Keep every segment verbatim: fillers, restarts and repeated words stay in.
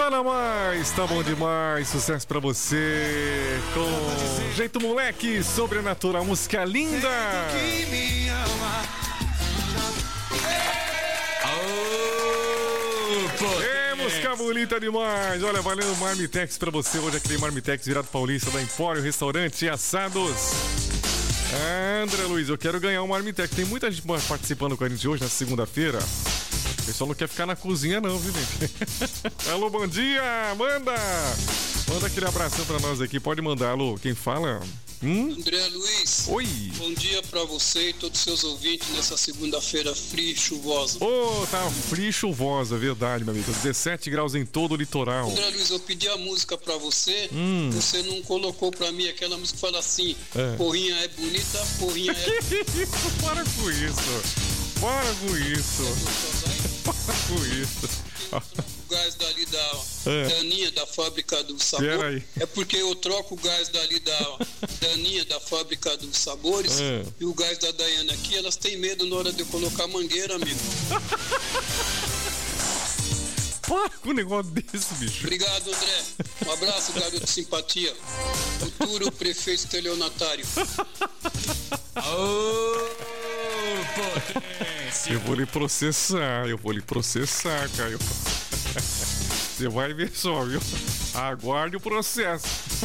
Fala mais, tá bom demais, sucesso pra você. Com Jeito Moleque, Sobrenatural, música linda. É, música bonita demais. Olha, valendo Marmitex pra você. Hoje aquele Marmitex virado paulista da Empório Restaurante e Assados. Ah, André Luiz, eu quero ganhar um Marmitex. Tem muita gente participando com a gente hoje, na segunda-feira. O pessoal não quer ficar na cozinha não, viu, gente? Alô, bom dia, manda! Manda aquele abração pra nós aqui, pode mandar, alô, quem fala? Hum? André Luiz. Oi. Bom dia pra você e todos os seus ouvintes nessa segunda-feira fria e chuvosa. Ô, oh, tá fria e chuvosa, verdade, meu amigo. dezessete graus em todo o litoral. André Luiz, eu pedi a música pra você, hum. você não colocou pra mim aquela música que fala assim, é. Porrinha é bonita, porrinha é... Para com isso, para com isso. Para com isso. O gás dali da é. Daninha da fábrica do sabor aí. é porque eu troco o gás dali da Daninha da fábrica dos sabores é. E o gás da Daiane aqui, elas têm medo na hora de eu colocar mangueira, amigo. Para com um negócio desse, bicho. Obrigado, André. Um abraço, garoto de simpatia. Futuro prefeito estelionatário. Oh, eu vou lhe processar, eu vou lhe processar, Caio. Você vai ver só, viu? Aguarde o processo.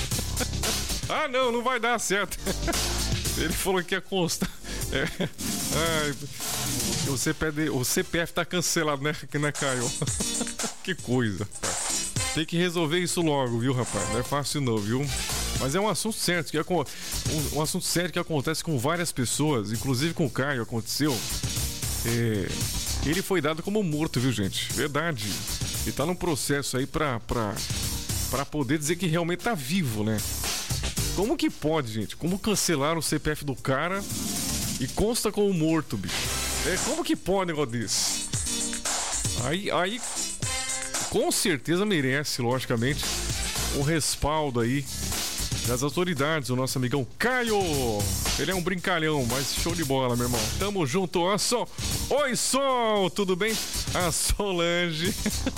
Ah, não, não vai dar certo. Ele falou que ia constar. É. Ai, o C P D, o C P F tá cancelado, né, né, Caio? Que coisa. Tem que resolver isso logo, viu, rapaz? Não é fácil não, viu? Mas é um assunto sério que é um, um assunto sério que acontece com várias pessoas, inclusive com o Caio aconteceu. É, ele foi dado como morto, viu, gente? Verdade. Ele tá num processo aí pra, pra, pra poder dizer que realmente tá vivo, né? Como que pode, gente? Como cancelaram o C P F do cara e consta como morto, bicho? É, como que pode um negócio desse? Aí, aí, com certeza merece, logicamente, um respaldo aí das autoridades, o nosso amigão Caio. Ele é um brincalhão, mas show de bola, meu irmão. Tamo junto, a Sol. Oi, Sol, tudo bem? A Solange.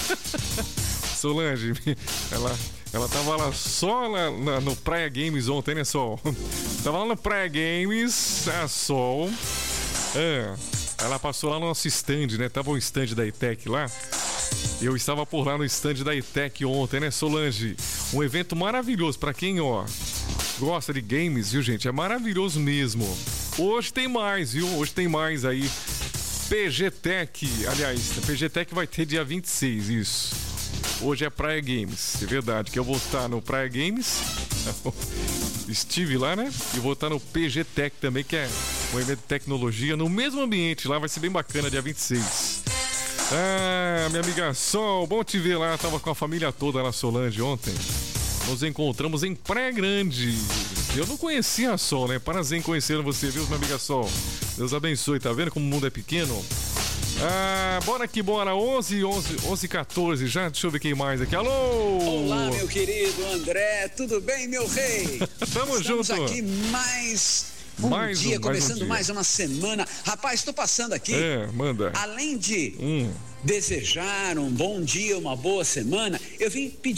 Solange, ela, ela tava lá só na, na, no Praia Games ontem, né, Sol? Tava lá no Praia Games, a Sol. É, ela passou lá no nosso stand, né? Tava o stand da E T E C lá. Eu estava por lá no stand da E T E C ontem, né, Solange? Um evento maravilhoso pra quem, ó, gosta de games, viu, gente? É maravilhoso mesmo. Hoje tem mais, viu? Hoje tem mais aí. P G Tech, aliás, P G Tech vai ter dia vinte e seis, isso. Hoje é Praia Games, é verdade, que eu vou estar no Praia Games. Estive lá, né? E vou estar no P G Tech também, que é um evento de tecnologia no mesmo ambiente lá, vai ser bem bacana, dia vinte e seis. Ah, minha amiga Sol, bom te ver lá. Tava com a família toda na Solange ontem. Nos encontramos em Praia Grande. Eu não conhecia a Sol, né? Prazer em conhecer você, viu, minha amiga Sol? Deus abençoe, tá vendo como o mundo é pequeno? Ah, bora que bora, onze, onze, onze, quatorze já, deixa eu ver quem mais aqui, alô! Olá, meu querido André, tudo bem, meu rei? Tamo Estamos junto! aqui mais um mais dia, um, começando mais, um dia. mais uma semana. Rapaz, estou passando aqui, é, manda. além de hum. desejar um bom dia, uma boa semana, eu vim pedir